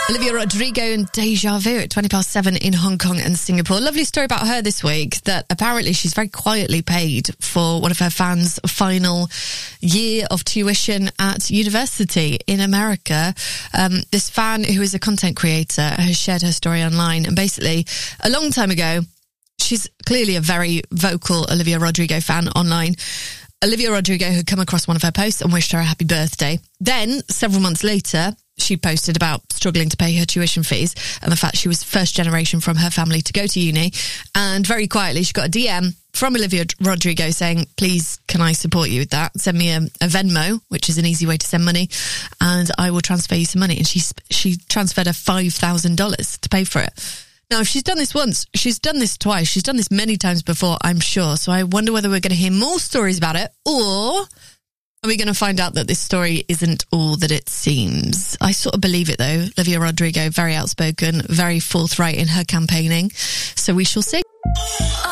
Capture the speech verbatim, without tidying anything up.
Olivia Rodrigo and Deja Vu at twenty past seven in Hong Kong and Singapore. Lovely story about her this week, that apparently she's very quietly paid for one of her fans' final year of tuition at university in America. Um, this fan, who is a content creator, has shared her story online. And basically, a long time ago, she's clearly a very vocal Olivia Rodrigo fan online. Olivia Rodrigo had come across one of her posts and wished her a happy birthday. Then, several months later, she posted about struggling to pay her tuition fees and the fact she was first generation from her family to go to uni. And very quietly, she got a D M from Olivia Rodrigo saying, please, can I support you with that? Send me a, a Venmo, which is an easy way to send money, and I will transfer you some money. And she, she transferred her five thousand dollars to pay for it. Now, if she's done this once, she's done this twice, she's done this many times before, I'm sure. So I wonder whether we're going to hear more stories about it, or are we going to find out that this story isn't all that it seems? I sort of believe it, though. Olivia Rodrigo, very outspoken, very forthright in her campaigning. So we shall see.